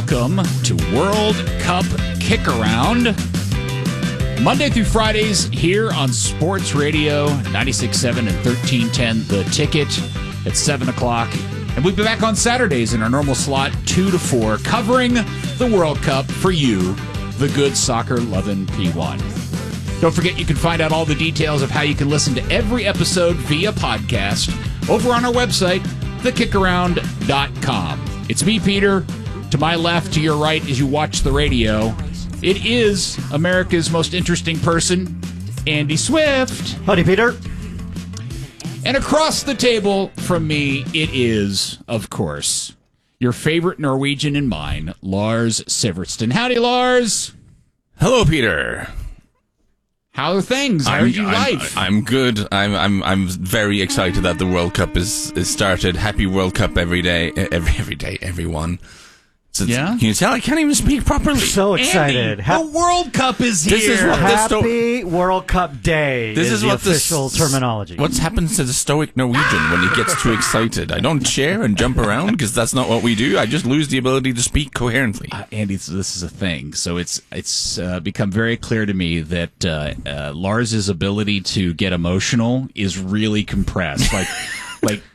welcome to World Cup Kick Around. Monday through Fridays here on Sports Radio 96.7 and 1310 The Ticket at 7 o'clock. And we'll be back on Saturdays in our normal slot, 2 to 4, covering the World Cup for you, the good soccer-loving P1. Don't forget you can find out all the details of how you can listen to every episode via podcast over on our website, thekickaround.com. It's me, Peter. To my left, to your right, as you watch the radio, it is America's most interesting person, Andy Swift. Howdy, Peter. And across the table from me, it is, of course, your favorite Norwegian and mine, Lars Sivertsen. Howdy, Lars. Hello, Peter. How are things? How's your life? I'm good. I'm very excited that the World Cup is started. Happy World Cup every day, every day, everyone. So yeah? Can you tell I can't even speak properly? So excited. Andy, the World Cup is here. This is what Happy World Cup Day. This is the what official terminology. What happens to the stoic Norwegian when he gets too excited? I don't cheer and jump around because that's not what we do. I just lose the ability to speak coherently. Andy, this is a thing. So it's become very clear to me that Lars's ability to get emotional is really compressed. Like